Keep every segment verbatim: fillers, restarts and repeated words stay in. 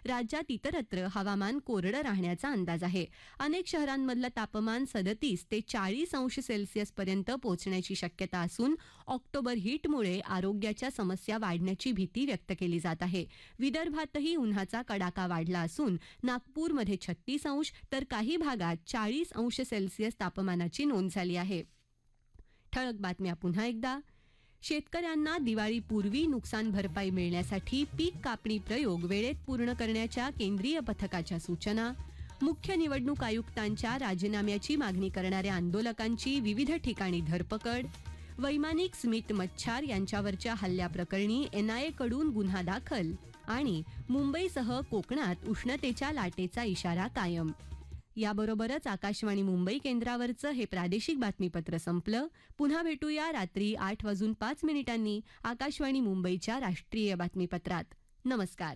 राज्यात इतरत्र हवामान कोरडं राहण्याचा अंदाज आहे. अनेक शहरांमधलं तापमान सदतीस ते चाळीस अंश सेल्सिअस पर्यंत पोहोचण्याची शक्यता असून ऑक्टोबर हीटमुळे आरोग्याच्या समस्या वाढण्याची भीती व्यक्त केली जात आहे. विदर्भातही उन्हाचा कडाका वाढला असून नागपूरमध्ये छत्तीस अंश तर काही भागात चाळीस अंश सेल्सिअस तापमानाची नोंद झाली आहे. ठळक बातम्या पुन्हा एकदा. शेतकऱ्यांना दिवाळीपूर्वी नुकसान भरपाई मिळण्यासाठी पीक कापणी प्रयोग वेळेत पूर्ण करण्याच्या केंद्रीय पथकाच्या सूचना. मुख्य निवडणूक आयुक्तांच्या राजीनाम्याची मागणी करणाऱ्या आंदोलकांची विविध ठिकाणी धरपकड. वैमानिक स्मित मच्छार यांच्यावरच्या हल्ल्याप्रकरणी एनआयएकडून गुन्हा दाखल. आणि मुंबईसह कोकणात उष्णतेच्या लाटेचा इशारा कायम. याबरोबरच आकाशवाणी मुंबई केंद्रावरचं हे प्रादेशिक बातमीपत्र संपलं. पुन्हा भेटूया रात्री आठ वाजून पाच मिनिटांनी आकाशवाणी मुंबईच्या राष्ट्रीय बातमीपत्रात. नमस्कार.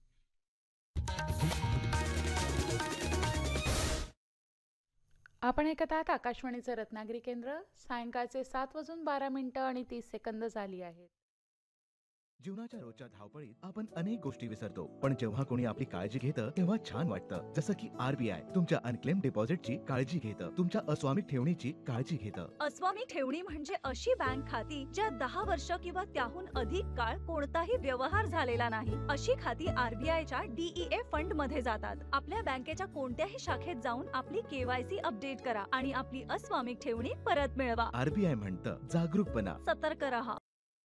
आपण ऐकत आहात आकाशवाणीचं रत्नागिरी केंद्र. सायंकाळचे सात वाजून बारा मिनिटं आणि तीस सेकंद झाली आहेत. जीवनाच्या रोजच्या धावपळीत आपण अनेक गोष्टी विसरतो, पण जेव्हा कोणी आपली काळजी घेतं तेव्हा छान वाटतं. जसं की आरबीआय तुमच्या अनक्लेम डिपॉझिटची काळजी घेतं, तुमच्या अस्वामिक ठेवणीची काळजी घेतं. अस्वामिक ठेवणी म्हणजे अशी बँक खाती ज्यात दहा वर्ष किंवा त्याहून अधिक काळ कोणताही व्यवहार झालेला नाही. अशी खाती आरबीआयच्या डीईए फंड मध्ये जातात. आपल्या बँकेच्या कोणत्याही शाखेत जाऊन आपली केवायसी अपडेट करा आणि आपली अस्वामिक ठेवणी परत मिळवा. आरबीआय म्हणतं, जागरूक बना, सतर्क रहा.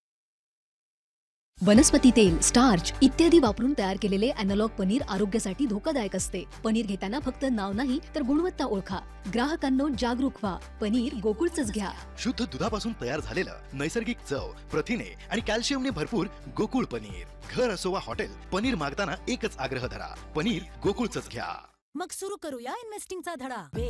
वनस्पती तेल, स्टार्च इत्यादी वापरून तयार केलेले अॅनालॉग पनीर आरोग्यासाठी धोकादायक असते. पनीर घेताना फक्त नाव नाही तर गुणवत्ता ओळखा. ग्राहकांनो जागरूक व्हा. पनीर गोकुळचंच घ्या. शुद्ध दुधापासून तयार झालेलं नैसर्गिक चव, प्रथिने आणि कॅल्शियमने भरपूर गोकुळ पनीर. घर असो वा हॉटेल, पनीर मागताना एकच आग्रह धरा, पनीर गोकुळचंच घ्या. मग सुरू करूया इन्व्हेस्टिंगचा धडा.